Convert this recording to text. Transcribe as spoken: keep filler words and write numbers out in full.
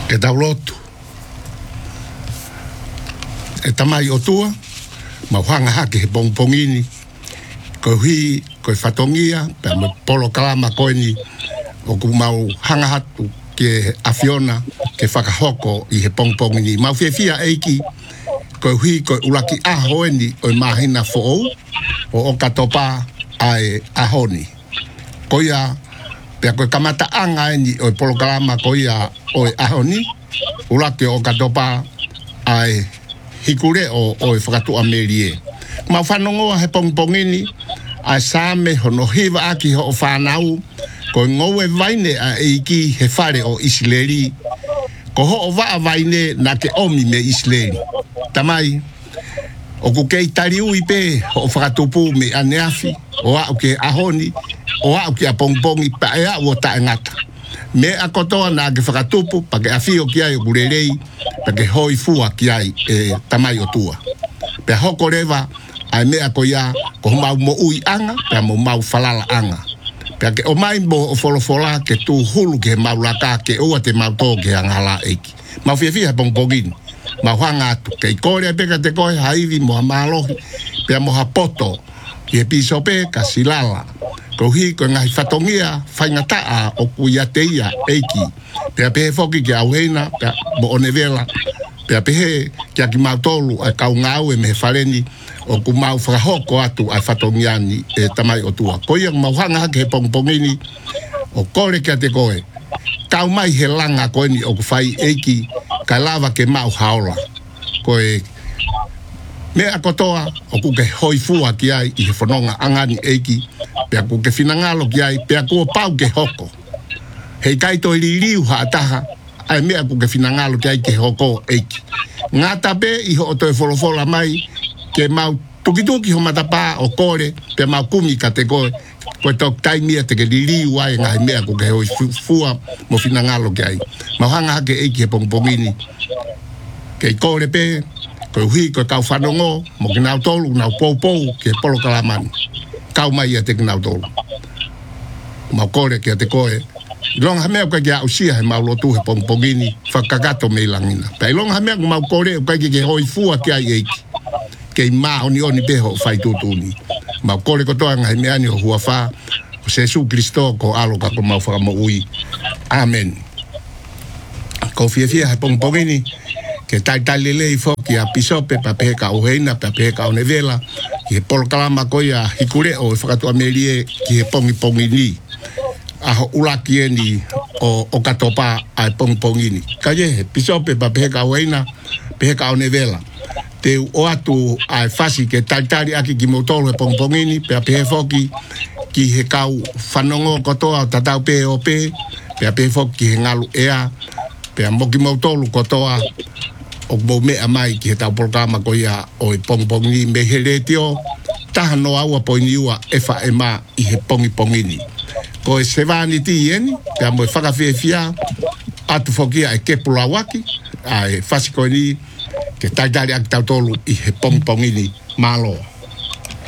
e taulotu. E tamai o tua, mau hanga hake he pongpongini, ko hui, ko fatongia, pe mo polo kalama koini, o ku mau hanga hatu ke afiona, ke whakahoko i he pongpongini. Mau whiawhia eiki, ko hui, ko ulaki ahoeni o mahina fo'ou, o o katopa ai ahoni. Ko ia, pea koe kamata anga eni o polo kalama ko ia o ahoni, ulaki o katopa ai hikure o o whakatu amerie. Mau whanongoa he pongpongini, a same hono hiva aki ho o whanau, ko ngowe vaine a eiki he whare o Isleri, ko ho o waa vaine na ke omi me Isleri. Tamai, o ku kei tari ui pe ho o whakatupu me aneafi, o a ke ahoni, o a ke a pongpongi pa ea o ta ngata. Me a kotoa na ke whakatupu, pa ke awhio ki ai o kurerei, pa ke hoi fua ki ai e tamai o tua. Pe hoko rewa, ai mea ko ia, ko mau mo ui anga, pe mo mau falala anga. Pe ke o mai mo o folofola ke tu hulu ke mau laka ke ua te mau tō ke angala eiki. Mau whiawhia pongpongini, mau hanga atu, ke i kore peka te koe haivi mo ha malohi, pe mo ha poto, ki he piso pe ka silala. Ko hi ko ngai fatongia whaingataa o kuia teia eiki. Pea pehe foki ke auheina, pea mo onevela, pea pehe kia ki mautolu ai kau ngau e mehe whareni o ku mau whakahoko atu ai fatongiani e tamai o tua. Ko ia mau hanga hake he pongpongini o kore kia te koe. Kau mai he langa koeni o ku whai eiki ka lava ke mau haola. Koe mea kotoa o ku ke hoifua ki ai i he whanonga angani eiki. Pea ku ke whinangalo ki ai, pea ku o pau ke hoko. Hei kaito i ririu haataha, ai mea ku ke whinangalo ki ai ke hoko eiki. Ngā tape i ho o toi wholofola mai, ke mau tukituki ho matapa o kore, pea mau kumi ka te koe, koe tok taimia te ke ririu ai ngai mea ku ke hoi fua mo whinangalo ki ai. Mau hanga hake eiki he pongpongini. Ke i kore pe, koe hui koe kau whanongo, mo ke nau tolu, nau poupou, ke polo kalamani. Kau mai a te kinau tolu. Mau kore kia te koe. Ilonga hamea koe kia ausia he mau lotu he pongpongini, whakakato me langina. Pea ilonga hamea koe mau kore koe kia hoi fua kia i eiki. Kei maa oni oni peho whai tutuni. Mau kore kotoa ngahi meani o hua wha, o Sesu Kristo ko aloka ko mau whakamo ui. Amen. Ko whiawhia he pongpongini, ke tai tai lelei fo ki a pisope pa pehe ka uheina, pa pehe ka onevela, ki he polo kalama koe a hikure o e whakatu amerie ki he pongi pongi ni. Aho ulaki eni o, o katopa ai pongi pongi ni. Ka ye he pisope pa pehe ka uheina, pehe ka onevela. Te o atu ai fasi ke tai tai aki ki motolo he pongi pongi ni, pe a pehe foki ki he kau whanongo kotoa o tatau pehe o pehe, pe a pehe foki ki he ngalu ea, pe a moki motolo kotoa o mo mea mai ki he tau programa ko ia o i pongpongi me he retio taha no aua poini ua e wha e mā i he pongi pongini. Ko e sewani ti ieni, pe a mo e whakawhiawhia atu whokia e kepula waki, a e whasiko ni ke taitari aki tau tolu i he pongpongini māloa.